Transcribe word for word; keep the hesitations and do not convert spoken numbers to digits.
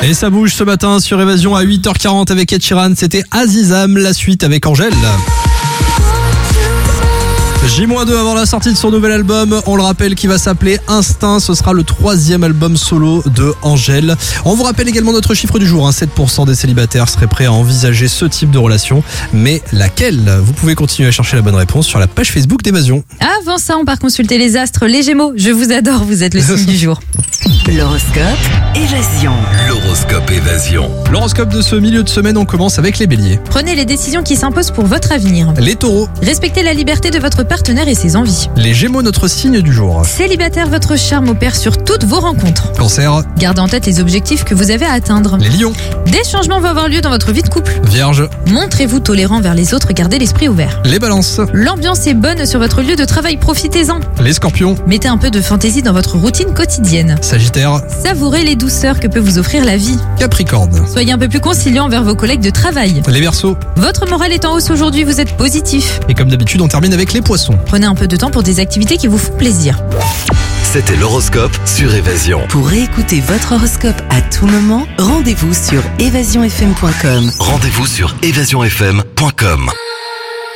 Et ça bouge ce matin sur Évasion à huit heures quarante avec Ed Sheeran. C'était Azizam, la suite avec Angèle. J deux avant la sortie de son nouvel album, on le rappelle, qui va s'appeler Instinct. Ce sera le troisième album solo de Angèle. On vous rappelle également notre chiffre du jour, hein. sept pour cent des célibataires seraient prêts à envisager ce type de relation. Mais laquelle? Vous pouvez continuer à chercher la bonne réponse sur la page Facebook d'Évasion. Avant ça, on part consulter les astres. Les Gémeaux, je vous adore, vous êtes le signe du jour. L'horoscope Évasion. L'horoscope Évasion. L'horoscope de ce milieu de semaine, on commence avec les béliers. Prenez les décisions qui s'imposent pour votre avenir. Les taureaux. Respectez la liberté de votre partenaire et ses envies. Les gémeaux, notre signe du jour. Célibataire, votre charme opère sur toutes vos rencontres. Cancer. Gardez en tête les objectifs que vous avez à atteindre. Les lions. Des changements vont avoir lieu dans votre vie de couple. Vierge. Montrez-vous tolérant vers les autres, gardez l'esprit ouvert. Les balances. L'ambiance est bonne sur votre lieu de travail, profitez-en. Les scorpions. Mettez un peu de fantaisie dans votre routine quotidienne. Sagittaire. Savourez les douceurs que peut vous offrir la vie. Capricorne. Soyez un peu plus conciliant envers vos collègues de travail. Les verseaux. Votre morale est en hausse aujourd'hui, vous êtes positif. Et comme d'habitude, on termine avec les poissons. Prenez un peu de temps pour des activités qui vous font plaisir. C'était l'horoscope sur Évasion. Pour réécouter votre horoscope à tout moment, rendez-vous sur évasion f m point com. Rendez-vous sur évasion f m point com.